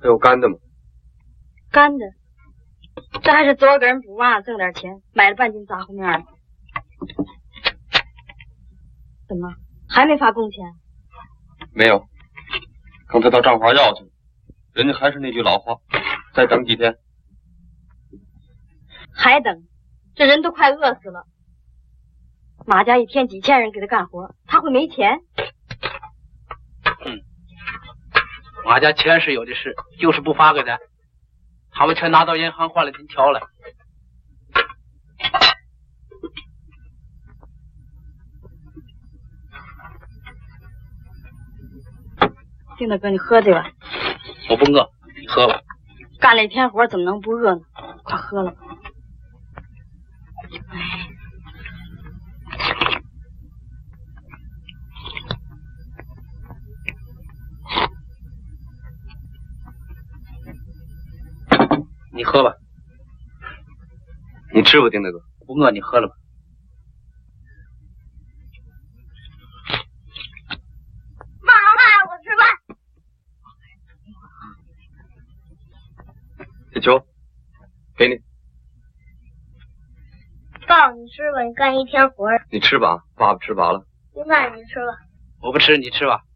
还有干的吗？ 干的，这还是昨个人补袜挣点钱，买了半斤杂货面儿。怎么还没发工钱？ 没有，刚才到账房要去了。人家还是那句老话，再等几天。 还等？这人都快饿死了。马家一天几千人给他干活，他会没钱？ 马家钱是有的是，就是不发给他，他们全拿到银行换了金条了。 丁大哥，你喝这个。 我不饿，你喝吧。 干了一天活，怎么能不饿呢？快喝了吧。 你喝吧。 你吃吧，丁大哥。 不饿，你喝了吧。 妈，我吃饭。 小秋，给你。 爸，你吃吧，你干一天活。 你吃吧，爸爸吃饱了。 丁大，你吃吧。 我不吃，你吃吧。